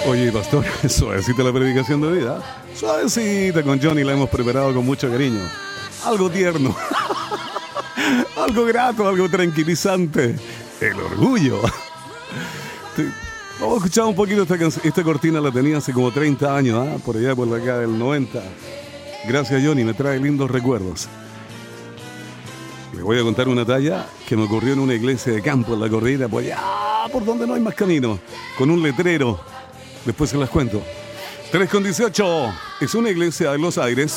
Oye, pastor, suavecita la predicación de vida. Suavecita, con Johnny la hemos preparado con mucho cariño. Algo tierno, algo grato, algo tranquilizante. El orgullo. Vamos a escuchar un poquito esta cortina, la tenía hace como 30 años, ¿eh? Por allá, por acá del 90. Gracias, Johnny, me trae lindos recuerdos. Les voy a contar una talla que me ocurrió en una iglesia de campo en la corrida, por allá, por donde no hay más camino, con un letrero. Después se las cuento. 3:18. Es una iglesia de Los Aires.